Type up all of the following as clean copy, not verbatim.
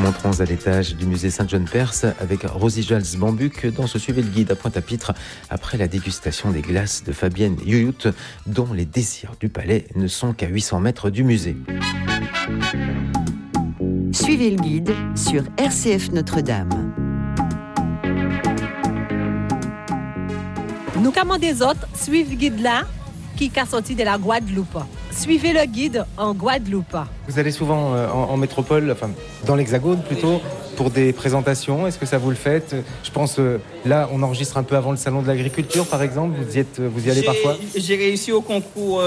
monterons à l'étage du musée Saint-John-Perse avec Rosie Jals-Bambuc dans ce Suivez le guide à Pointe-à-Pitre après la dégustation des glaces de Fabienne Yoyout dont les désirs du palais ne sont qu'à 800 mètres du musée. Suivez le guide sur RCF Notre-Dame. Nous commandons des autres, suivez le guide là qui est sorti de la Guadeloupe. Suivez le guide en Guadeloupe. Vous allez souvent en métropole, enfin dans l'Hexagone plutôt, pour des présentations. Est-ce que ça vous le faites ? Je pense, là, on enregistre un peu avant le salon de l'agriculture, par exemple. Vous y allez parfois ? J'ai réussi au concours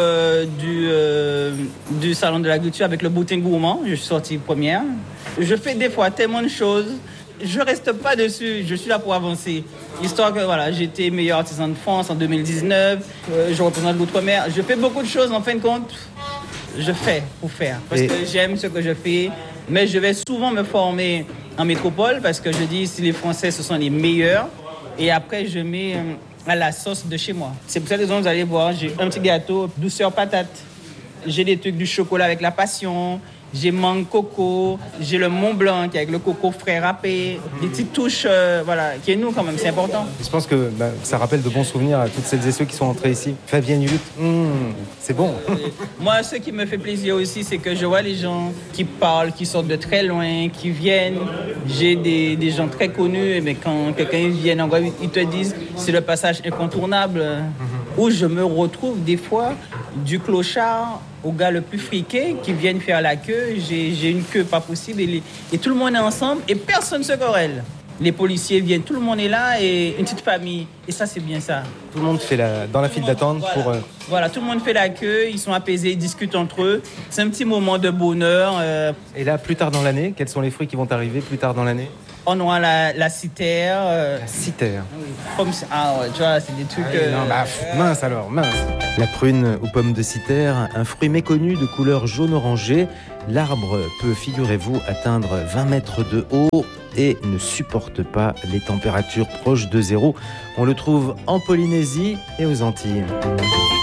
du salon de l'agriculture avec le boutin gourmand. Je suis sortie première. Je fais des fois tellement de choses. Je reste pas dessus. Je suis là pour avancer. Histoire que voilà, j'étais meilleur artisan de France en 2019. Je représente l'outre-mer. Je fais beaucoup de choses. En fin de compte, je fais pour faire. Parce que j'aime ce que je fais. Mais je vais souvent me former en métropole parce que je dis si les Français ce sont les meilleurs. Et après, je mets à la sauce de chez moi. C'est pour ça que vous allez voir, j'ai un petit gâteau douceur patate. J'ai des trucs du chocolat avec la passion. J'ai mangue coco, j'ai le Mont Blanc qui est avec le coco frais râpé, des petites touches, qui est nous quand même, c'est important. Je pense que ça rappelle de bons souvenirs à toutes celles et ceux qui sont entrés ici. Fabienne Yoyout, c'est bon. Moi, ce qui me fait plaisir aussi, c'est que je vois les gens qui parlent, qui sortent de très loin, qui viennent. J'ai des gens très connus, mais quand quelqu'un vient en Guadeloupe, ils te disent c'est le passage incontournable où je me retrouve des fois du clochard au gars le plus friqué qui viennent faire la queue. J'ai une queue pas possible et tout le monde est ensemble et personne ne se querelle. Les policiers viennent, tout le monde est là et une petite famille. Et ça, c'est bien ça. Tout le monde fait dans la file d'attente pour... Voilà, tout le monde fait la queue, ils sont apaisés, ils discutent entre eux. C'est un petit moment de bonheur. Et là, plus tard dans l'année, quels sont les fruits qui vont arriver plus tard dans l'année ? On aura la citère. La citère. Comme ça. Ah ouais, tu vois, c'est des trucs... mince alors, mince. La prune aux pommes de citère, un fruit méconnu de couleur jaune-orangé. L'arbre peut, figurez-vous, atteindre 20 mètres de haut et ne supporte pas les températures proches de zéro. On le trouve en Polynésie et aux Antilles.